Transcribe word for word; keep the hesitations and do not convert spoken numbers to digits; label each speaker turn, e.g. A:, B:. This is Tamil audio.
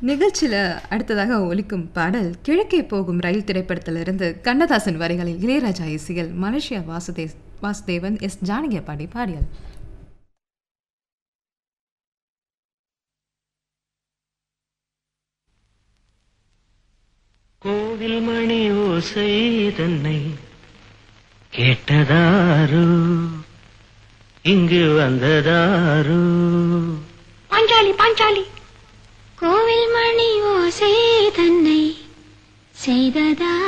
A: நிகழ்ச்சியில அடுத்ததாக ஒலிக்கும் பாடல் கிழக்கே போகும் ரயில் திரைப்படத்திலிருந்து கண்ணதாசன் வரிகளில் இளையராஜா இசையில் மலேசியா வாசுதே வாசுதேவன் எஸ் ஜானகி பாடி பாடியல்.
B: கோவில் மணி ஓசை தன்னை கேட்டதாரு இங்கு வந்ததாரு
C: பாஞ்சாலி பாஞ்சாலி கோவில் மணி ஓசை தன்னை செய்ததா